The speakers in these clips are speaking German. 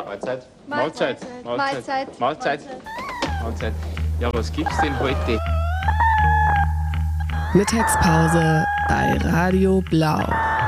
Mahlzeit. Mahlzeit. Mahlzeit. Mahlzeit. Mahlzeit. Ja, was gibt's denn heute? Mittagspause bei Radio Blau.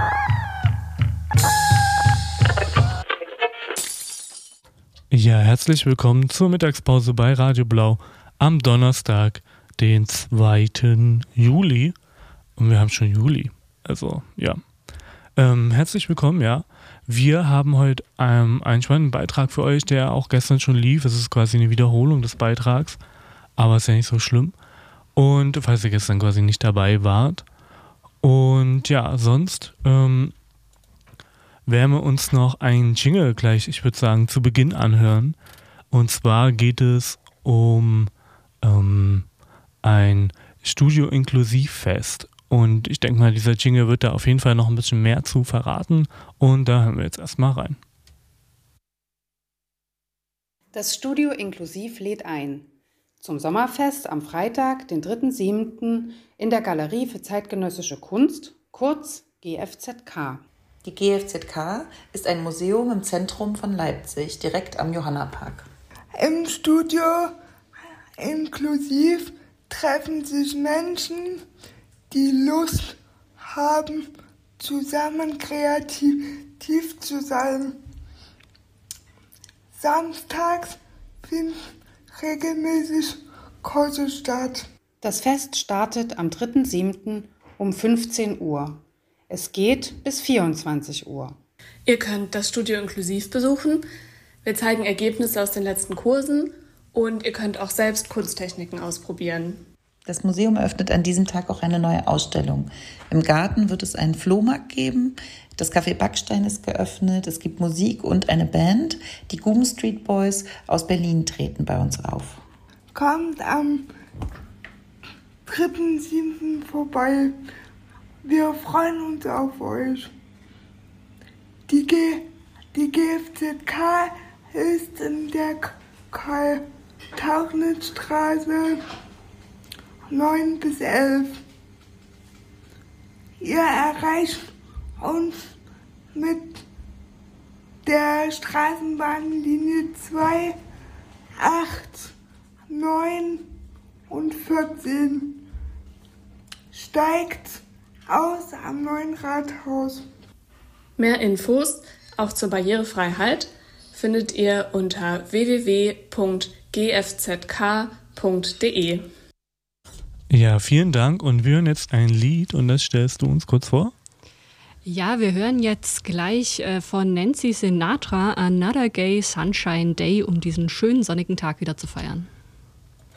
Ja, herzlich willkommen zur Mittagspause bei Radio Blau am Donnerstag, den 2. Juli. Und wir haben schon Juli. Also, ja. Herzlich willkommen, ja. Wir haben heute einen spannenden Beitrag für euch, der auch gestern schon lief. Es ist quasi eine Wiederholung des Beitrags, aber ist ja nicht so schlimm. Und falls ihr gestern quasi nicht dabei wart. Und ja, sonst werden wir uns noch einen Jingle gleich, ich würde sagen, zu Beginn anhören. Und zwar geht es um ein Studio-Inklusiv-Fest. Und ich denke mal, dieser Jingle wird da auf jeden Fall noch ein bisschen mehr zu verraten. Und da hören wir jetzt erstmal rein. Das Studio Inklusiv lädt ein. Zum Sommerfest am Freitag, den 3.7. in der Galerie für zeitgenössische Kunst, kurz GFZK. Die GFZK ist ein Museum im Zentrum von Leipzig, direkt am Johannapark. Im Studio Inklusiv treffen sich Menschen, die Lust haben, zusammen kreativ zu sein. Samstags finden regelmäßig Kurse statt. Das Fest startet am 3.7. um 15 Uhr. Es geht bis 24 Uhr. Ihr könnt das Studio Inklusiv besuchen. Wir zeigen Ergebnisse aus den letzten Kursen und ihr könnt auch selbst Kunsttechniken ausprobieren. Das Museum eröffnet an diesem Tag auch eine neue Ausstellung. Im Garten wird es einen Flohmarkt geben. Das Café Backstein ist geöffnet. Es gibt Musik und eine Band. Die Guben Street Boys aus Berlin treten bei uns auf. Kommt am 3.7. vorbei. Wir freuen uns auf euch. Die GFZK ist in der Karl-Tauchnitz-Straße 9 bis 11. Ihr erreicht uns mit der Straßenbahnlinie 2, 8, 9 und 14. Steigt aus am neuen Rathaus. Mehr Infos, auch zur Barrierefreiheit, findet ihr unter www.gfzk.de. Ja, vielen Dank und wir hören jetzt ein Lied und das stellst du uns kurz vor. Ja, wir hören jetzt gleich von Nancy Sinatra Another Gay Sunshine Day, um diesen schönen sonnigen Tag wieder zu feiern.